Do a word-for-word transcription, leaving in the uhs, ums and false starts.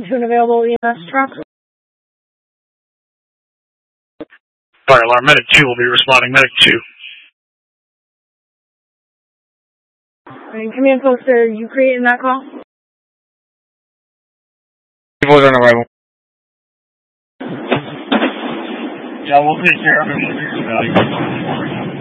to an available E M S truck. Fire alarm, medic two will be responding, medic two. And command post, are you creating that call? People are on arrival. Yeah, we'll take care of it.